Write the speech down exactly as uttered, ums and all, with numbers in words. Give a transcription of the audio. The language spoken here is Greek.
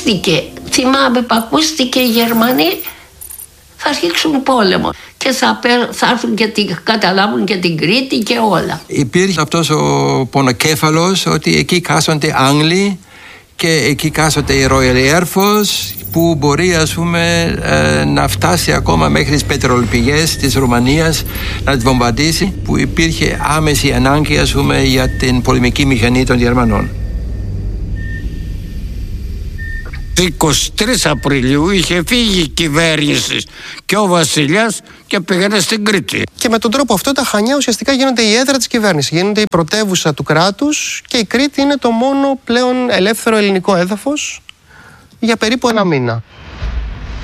ακούστηκε, θυμάμαι που ακούστηκε οι Γερμανοί θα ρίξουν πόλεμο και θα, θα έρθουν και την, καταλάβουν και την Κρήτη και όλα. Υπήρχε αυτός ο πονοκέφαλος ότι εκεί κάσονται Άγγλοι και εκεί κάσονται η Royal Air Force, που μπορεί, ας πούμε, να φτάσει ακόμα μέχρι τις πετρολοπηγές της Ρουμανίας, να τις βομβαρδίσει, που υπήρχε άμεση ανάγκη, ας πούμε, για την πολεμική μηχανή των Γερμανών. είκοσι τρεις Απριλίου είχε φύγει η κυβέρνηση και ο βασιλιάς και πήγαινε στην Κρήτη. Και με τον τρόπο αυτό τα Χανιά ουσιαστικά γίνονται η έδρα της κυβέρνησης, γίνονται η πρωτεύουσα του κράτους και η Κρήτη είναι το μόνο πλέον ελεύθερο ελληνικό έδαφος για περίπου ένα μήνα.